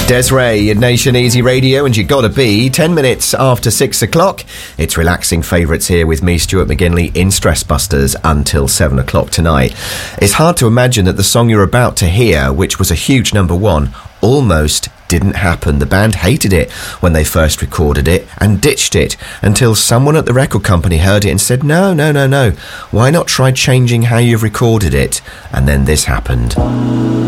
Des'ree at Nation Easy Radio, and you gotta be 10 minutes after 6 o'clock. It's relaxing favourites here with me, Stuart McGinley, in Stress Busters until 7 o'clock tonight. It's hard to imagine that the song you're about to hear, which was a huge number one, almost didn't happen. The band hated it when they first recorded it and ditched it until someone at the record company heard it and said, no, why not try changing how you've recorded it? And then this happened.